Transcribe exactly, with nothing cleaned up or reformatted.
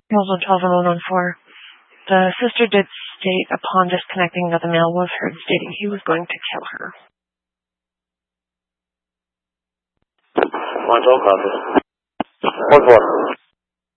Calls one twelve and one one four. The sister did state upon disconnecting that the male was heard stating he was going to kill her. one twelve, copy. one four.